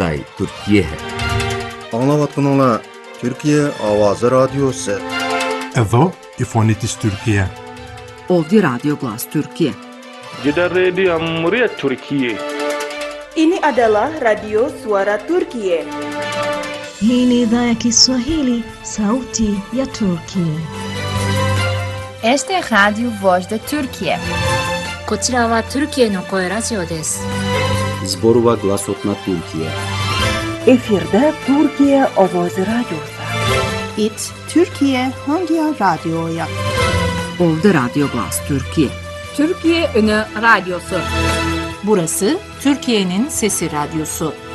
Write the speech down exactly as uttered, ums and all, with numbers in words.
Xitay, Türkiye. Anlavatqanlar Türkiye Ovozi Radyosu. Evo Ifonitis Türkiye. Ovdi Radio Glas Türkiye. Jeddah Radio Muria Türkiye. Ini adalah Radio Suara Turkiye. Hii ni idhaa ya Kiswahili, sauti ya Turki. Este es Radio Voz de Türkiye. こちらはトルキエの声ラジオです。 Zborova Glasotna Türkiye. Efirde Türkiye Ovozi Radyosu. It Türkiye Hangi Radyo'ya? Ovdi Radio Glas Türkiye. Türkiye Ünü Radyosu. Burası Türkiye'nin Sesi Radyosu.